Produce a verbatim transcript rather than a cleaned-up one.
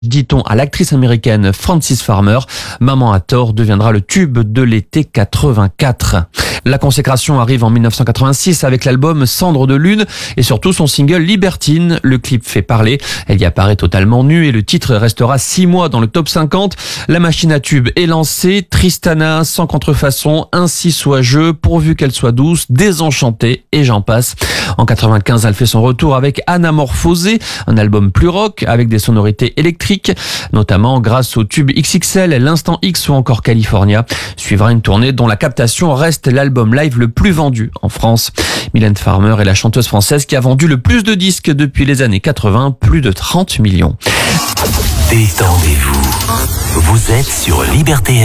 Dit-on à l'actrice américaine Frances Farmer, Maman a tort deviendra le tube de l'été quatre-vingt-quatre. La consécration arrive en mille neuf cent quatre-vingt-six avec l'album Cendre de lune et surtout son single Libertine. Le clip fait parler, elle y apparaît totalement nue et le titre restera six mois dans le top cinquante. La machine à tube est lancée, Tristana, sans contrefaçon, ainsi soit je, pourvu qu'elle soit douce, désenchantée et j'en passe. En quatre-vingt-quinze, elle fait son retour avec Anamorphosé, un album plus rock avec des sonorités électriques, notamment grâce au tube X X L, l'Instant X ou encore California. Suivra une tournée dont la captation reste l'album live le plus vendu en France. Mylène Farmer est la chanteuse française qui a vendu le plus de disques depuis les années quatre-vingt, plus de trente millions. Détendez-vous. Vous êtes sur Liberté.